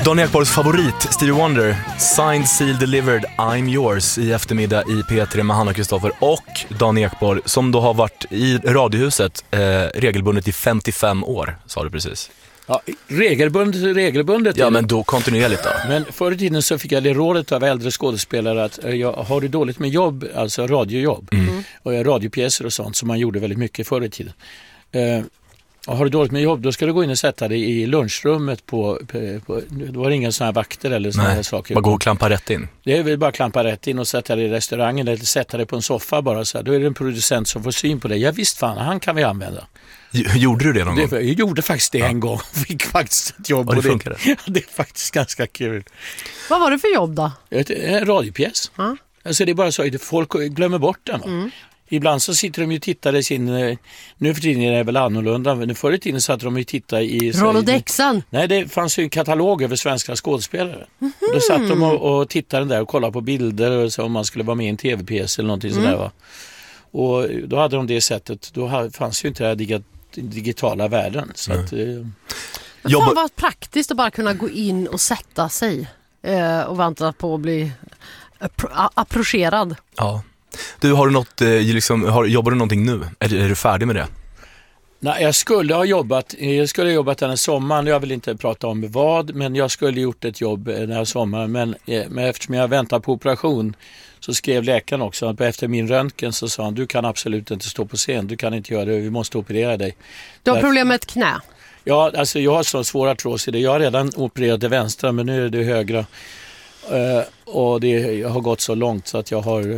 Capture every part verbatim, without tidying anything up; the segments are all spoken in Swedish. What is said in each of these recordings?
Dan Ekborgs favorit, Stevie Wonder, Signed, Sealed, Delivered, I'm Yours i eftermiddag i P tre med Hanna Kristoffer och Dan Ekborg som då har varit i Radiohuset eh, regelbundet i femtiofem år, sa du precis. Ja, regelbundet, regelbundet. Ja, men då kontinuerligt då. Men förr i tiden så fick jag det rådet av äldre skådespelare att jag har du dåligt med jobb, alltså radiojobb mm. och radiopjäser och sånt som man gjorde väldigt mycket förr i tiden. Eh, och har du dåligt med jobb, då ska du gå in och sätta dig i lunchrummet på, på, på då var det inga sådana här vakter eller sådana här saker. Bara gå och klampa rätt in. Det är väl bara klampa rätt in och sätta dig i restaurangen eller sätta dig på en soffa bara så här. Då är det en producent som får syn på det. Ja visst fan, han kan vi använda. Gjorde du det någon det, gång? Jag gjorde faktiskt det ja. en gång. Fick faktiskt ett jobb. Och det funkade? Det, det är faktiskt ganska kul. Vad var det för jobb då? En radiopjäs. Mm. Alltså det är bara så att folk glömmer bort den. Mm. Ibland så sitter de ju och tittar i sin... Nu för tiden är det väl annorlunda. Men förr i tiden satt de och tittade i... Rolodexen? Nej, det fanns ju en katalog över svenska skådespelare. Mm. Då satt de och, och tittade där och kollade på bilder och så om man skulle vara med i en tv-pjäs eller någonting mm. sådär va. Och då hade de det sättet. Då fanns ju inte det här dig- digitala världen. Så mm. att... Eh... Men fan vad praktiskt att bara kunna gå in och sätta sig eh, och vänta på att bli appro- approcherad. Ja. Du, har du något, liksom, har, jobbar du någonting nu? Är, är du färdig med det? Nej, jag skulle ha jobbat, jag skulle ha jobbat den här sommaren. Jag vill inte prata om vad, men jag skulle ha gjort ett jobb den här sommaren. Men, men eftersom jag väntar på operation så skrev läkaren också att efter min röntgen så sa han, du kan absolut inte stå på scen. Du kan inte göra det, vi måste operera dig. Du har problem med ett knä? Ja, alltså jag har så svåra artros i det. Jag har redan opererat det vänstra, men nu är det högra. Uh, och det jag har gått så långt så att jag har...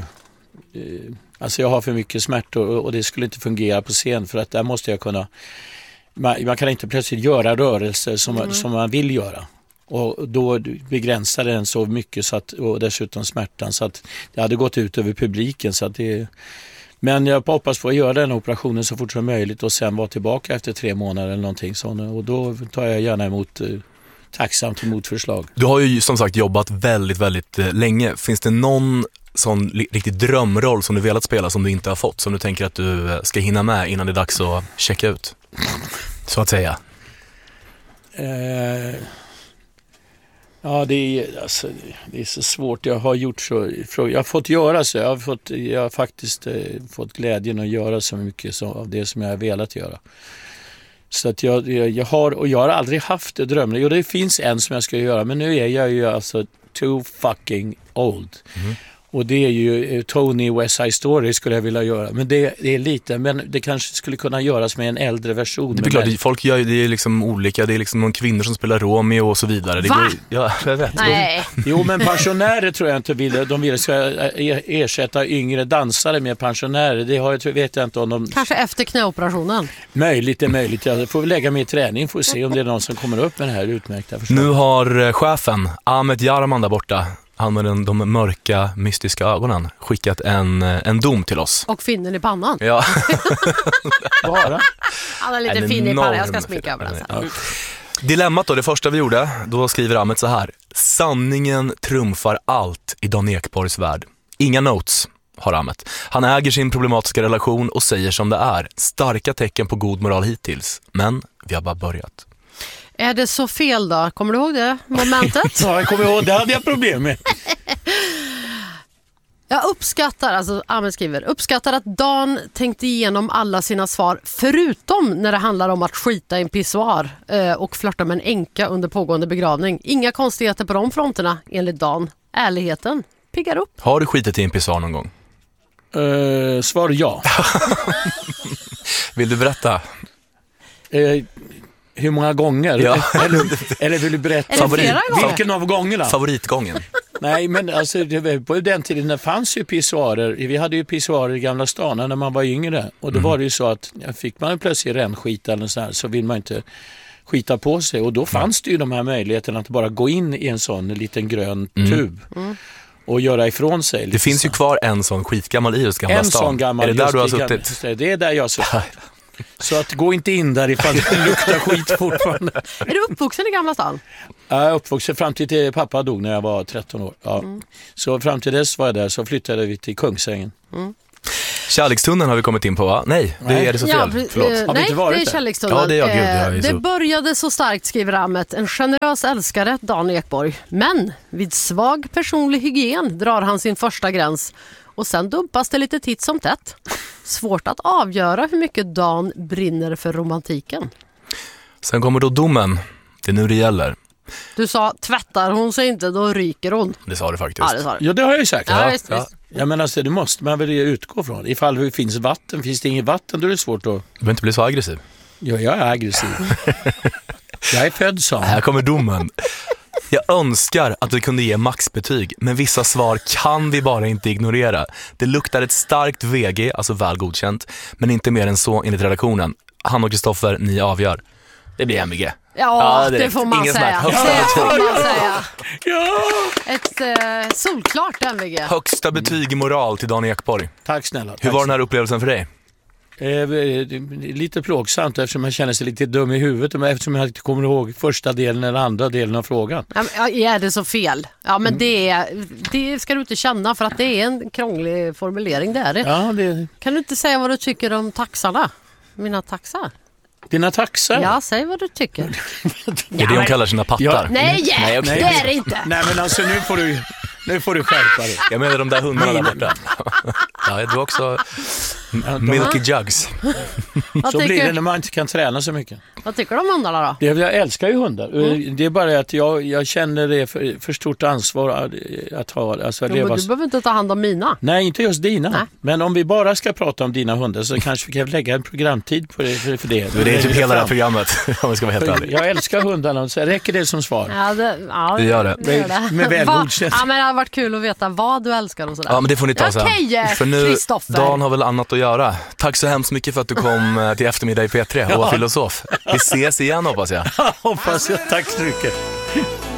Uh, Alltså jag har för mycket smärtor och det skulle inte fungera på scen för att där måste jag kunna... Man, man kan inte plötsligt göra rörelser som, mm. som man vill göra. Och då begränsar den så mycket så att, och dessutom smärtan så att det hade gått ut över publiken. Så att det, men jag hoppas på att göra den operationen så fort som möjligt och sen vara tillbaka efter tre månader eller någonting sånt. Och då tar jag gärna emot... tacksamt emot förslag. Du har ju som sagt jobbat väldigt, väldigt länge. Finns det någon sån riktigt drömroll som du velat spela som du inte har fått? Som du tänker att du ska hinna med innan det är dags att checka ut? Så att säga. Eh, ja, det är, alltså, det är så svårt. Jag har gjort så. Jag har fått göra så. Jag har, fått, jag har faktiskt eh, fått glädjen att göra så mycket så, av det som jag har velat göra. Så att jag, jag, jag har, och jag har aldrig haft det drömmen. Jo, det finns en som jag ska göra, men nu är jag ju alltså too fucking old. Mm. Och det är ju Tony West Side Story skulle jag vilja göra. Men det, det är lite, men det kanske skulle kunna göras med en äldre version. Det är klart, det, folk gör ju, det är liksom olika, det är liksom någon kvinnor som spelar Romeo och så vidare. Det Va? går, ja, jag vet. Nej. Jo, men pensionärer tror jag inte vill. De vill ska ersätta yngre dansare med pensionärer. Det har jag, vet jag inte om de... Kanske efter knäoperationen. Möjligt är möjligt. Jag får väl lägga mig i träning för att se om det är någon som kommer upp med det här utmärkta förslaget. Nu har chefen, Ahmet Jarman där borta, han med den, de mörka, mystiska ögonen, skickat en, en dom till oss. Och finnen i pannan. Ja. Bara? Han är lite en fin i pannan, jag ska smyka över den sen. Ja. Dilemmat då, det första vi gjorde, då skriver Ahmet så här. Sanningen trumfar allt i Dan Ekborgs värld. Inga notes, har Ahmet. Han äger sin problematiska relation och säger som det är. Starka tecken på god moral hittills. Men vi har bara börjat. Är det så fel då? Kommer du ihåg det momentet? Ja, jag kommer ihåg. Det hade jag problem med. Jag uppskattar, alltså Ahmed skriver, uppskattar att Dan tänkte igenom alla sina svar förutom när det handlar om att skita i en pissoar eh, och flörta med en änka under pågående begravning. Inga konstigheter på de fronterna enligt Dan. Ärligheten piggar upp. Har du skitit i en pissoar någon gång? Uh, svar ja. Vill du berätta? Uh, hur många gånger? Ja. Eller, eller vill du berätta? Favorit, vilken av gångerna? Favoritgången. Nej, men alltså, det, på den tiden det fanns ju pissoarer. Vi hade ju pissoarer i Gamla stan när man var yngre. Och då mm. var det ju så att fick man plötsligt rännskita eller så här, så vill man inte skita på sig. Och då fanns det ju de här möjligheterna att bara gå in i en sån liten grön mm. tub. Mm. Och göra ifrån sig. Det finns så. Ju kvar en sån skitgammal i just Gamla en stan. Sån gammal, är det där du har suttit? Gamla, det är där jag har suttit. Så att gå inte in där ifall det luktar skit fortfarande. Är du uppvuxen i Gamla stan? Jag är uppvuxen fram till pappa dog när jag var tretton år. Ja. Mm. Så fram till dess var jag där, så flyttade vi till Kungsängen. Mm. Kärlekstunneln har vi kommit in på, va? Nej, det Nej. är det så Ja, fel. pre- Förlåt. eh, Har vi nej, inte varit det är där? kärlekstunneln. Ja, det är jag, gud, jag är Eh, så- Det började så starkt, skriver Ahmet. En generös älskare, Dan Ekborg. Men vid svag personlig hygien drar han sin första gräns. Och sen dumpas det lite titt som tätt. Svårt att avgöra hur mycket Dan brinner för romantiken. Sen kommer då domen. Det är nu det gäller. Du sa, tvättar hon sig inte, då ryker hon. Det sa du faktiskt. Ja, det sa du. Ja, det har jag ju sagt. Ja, Ja. visst, ja. visst. Ja, men alltså, det måste man väl utgå från. Ifall det finns vatten, finns det inget vatten, då är det svårt att... Du behöver inte bli så aggressiv. Ja, jag är aggressiv. Jag är född som. Här kommer domen. Jag önskar att vi kunde ge maxbetyg, men vissa svar kan vi bara inte ignorera. Det luktar ett starkt V G, alltså väl godkänt, men inte mer än så enligt redaktionen. Han och Kristoffer, ni avgör. Det blir M V G. Ja, Ja, det direkt. får man Ingen säga. snack. Det Högsta får man säga. Ja! Ett eh, solklart M V G. Högsta betyg i moral till Dan Ekborg. Tack snälla. Hur var den här upplevelsen för dig? Eh, lite plågsamt eftersom man känner sig lite dum i huvudet, men eftersom jag inte kommer ihåg första delen eller andra delen av frågan. Ja, men, ja, är det så fel? Ja, men det, är, det ska du inte känna, för att det är en krånglig formulering. Det är det. Ja, det, Kan du inte säga vad du tycker om taxarna? Mina taxar? dina taxar? Ja, säg vad du tycker. Det är det hon kallar sina pattar. Ja. Nej, Nej, okej. det är det inte. Nej, men alltså nu får du, nu får du skärpa dig. Jag menar de där hundarna där borta. Ja, du också Milky Jugs. Vad Så blir det tycker, när man inte kan träna så mycket. vad tycker du om hundarna då? Det, jag älskar ju hundar. Det är bara att jag, jag känner det för, för stort ansvar att, att ha. Alltså att Jo, leva. men du behöver inte ta hand om mina. Nej, inte just dina. Nej. Men om vi bara ska prata om dina hundar så kanske vi kan lägga en programtid på det, för, för det. Det är typ hela det här programmet, om vi ska vara helt ärlig. Jag älskar hundarna, så räcker det som svar? Ja, det, ja, Det gör det. det, gör det. Med väl Vad- godkänt. Ja, men det har varit kul att veta vad du älskar och sådär. Ja, men det får ni ta sen. Okej, eh, För nu, Kristoffer. Dan har väl annat att göra. Tack så hemskt mycket för att du kom eh, till eftermiddag i P tre och var Ja. filosof. Vi ses igen, hoppas jag. Hoppas jag. Tack så mycket.